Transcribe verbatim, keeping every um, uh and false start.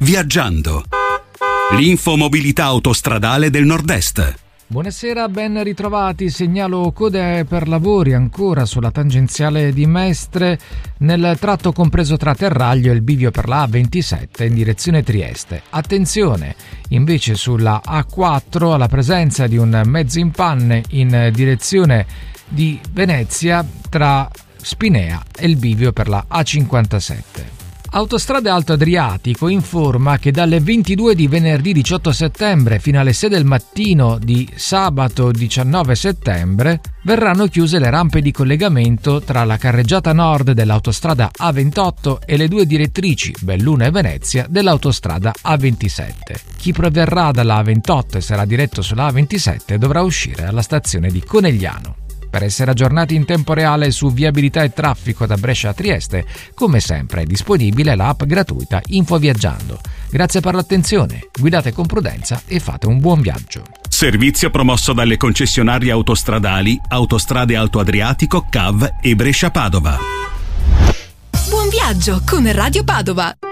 Viaggiando. L'infomobilità autostradale del Nord-Est. Buonasera, ben ritrovati. Segnalo code per lavori ancora sulla tangenziale di Mestre nel tratto compreso tra Terraglio e il bivio per la A ventisette in direzione Trieste. Attenzione invece sulla A quattro alla presenza di un mezzo in panne in direzione di Venezia tra Spinea e il bivio per la A cinquantasette. Autostrade Alto Adriatico informa che dalle ventidue di venerdì diciotto settembre fino alle sei del mattino di sabato diciannove settembre verranno chiuse le rampe di collegamento tra la carreggiata nord dell'autostrada A ventotto e le due direttrici Belluno e Venezia dell'autostrada A ventisette. Chi proverrà dalla A ventotto e sarà diretto sulla A ventisette dovrà uscire alla stazione di Conegliano. Per essere aggiornati in tempo reale su viabilità e traffico da Brescia a Trieste, come sempre è disponibile l'app gratuita InfoViaggiando. Grazie per l'attenzione, guidate con prudenza e fate un buon viaggio. Servizio promosso dalle concessionarie autostradali Autostrade Alto Adriatico, C A V e Brescia Padova. Buon viaggio con Radio Padova!